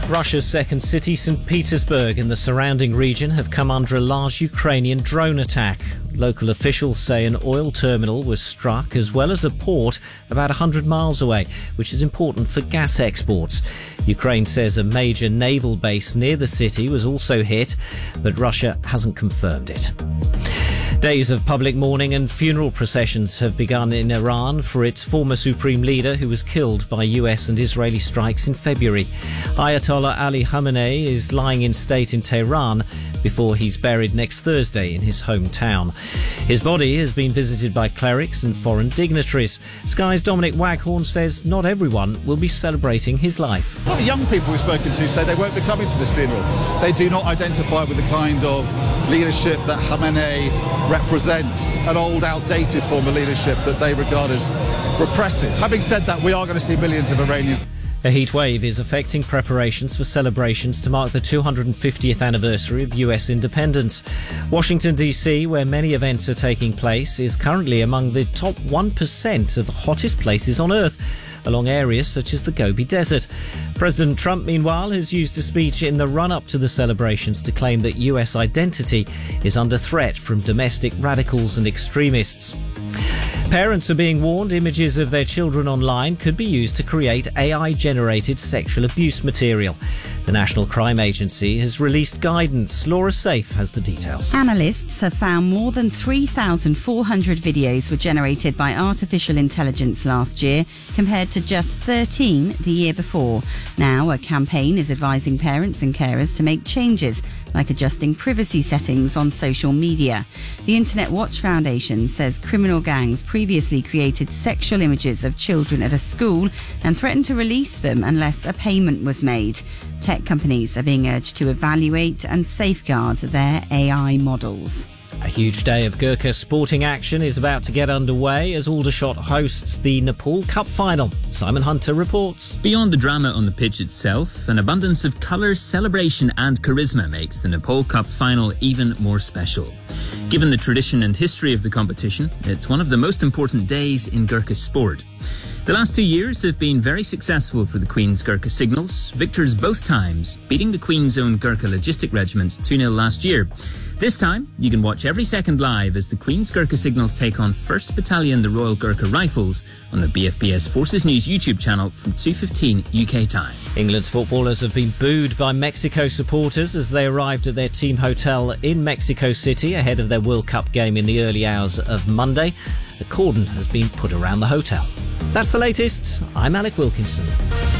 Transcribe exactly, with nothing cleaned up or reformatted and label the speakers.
Speaker 1: Russia's second city, Saint Petersburg, and the surrounding region have come under a large Ukrainian drone attack. Local officials say an oil terminal was struck, as well as a port about one hundred miles away, which is important for gas exports. Ukraine says a major naval base near the city was also hit, but Russia hasn't confirmed it. Days of public mourning and funeral processions have begun in Iran for its former supreme leader who was killed by U S and Israeli strikes in February. Ayatollah Ali Khamenei is lying in state in Tehran before he's buried next Thursday in his hometown. His body has been visited by clerics and foreign dignitaries. Sky's Dominic Waghorn says not everyone will be celebrating his life.
Speaker 2: A lot of young people we've spoken to say they won't be coming to this funeral. They do not identify with the kind of leadership that Khamenei represents, an old, outdated form of leadership that they regard as repressive. Having said that, we are going to see millions of Iranians.
Speaker 1: A heat wave is affecting preparations for celebrations to mark the two hundred fiftieth anniversary of U S independence. Washington, D C, where many events are taking place, is currently among the top one percent of the hottest places on Earth, along areas such as the Gobi Desert. President Trump, meanwhile, has used a speech in the run-up to the celebrations to claim that U S identity is under threat from domestic radicals and extremists. Parents are being warned images of their children online could be used to create A I-generated sexual abuse material. The National Crime Agency has released guidance. Laura Safe has the details.
Speaker 3: Analysts have found more than three thousand four hundred videos were generated by artificial intelligence last year, compared to just thirteen the year before. Now, a campaign is advising parents and carers to make changes, like adjusting privacy settings on social media. The Internet Watch Foundation says criminal gangs previously created sexual images of children at a school and threatened to release them unless a payment was made. Tech companies are being urged to evaluate and safeguard their A I models.
Speaker 1: A huge day of Gurkha sporting action is about to get underway as Aldershot hosts the Nepal Cup final. Simon Hunter reports.
Speaker 4: Beyond the drama on the pitch itself, an abundance of colour, celebration and charisma makes the Nepal Cup final even more special. Given the tradition and history of the competition, it's one of the most important days in Gurkha sport. The last two years have been very successful for the Queen's Gurkha Signals, victors both times, beating the Queen's own Gurkha Logistic Regiment two nil last year. This time, you can watch every second live as the Queen's Gurkha Signals take on first Battalion the Royal Gurkha Rifles on the B F B S Forces News YouTube channel from two fifteen U K time.
Speaker 1: England's footballers have been booed by Mexico supporters as they arrived at their team hotel in Mexico City ahead of their World Cup game in the early hours of Monday. A cordon has been put around the hotel. That's the latest. I'm Alec Wilkinson.